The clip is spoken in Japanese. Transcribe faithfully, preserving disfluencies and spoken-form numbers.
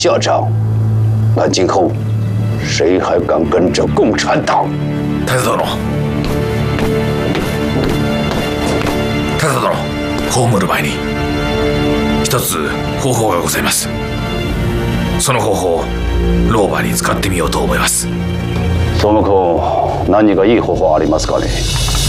家长，那今后谁还敢跟着共产党？ 太子殿，太子殿、葬る前に一つ方法がございます。その方法を老婆に使ってみようと思います。 総務君、何かいい方法ありますかね？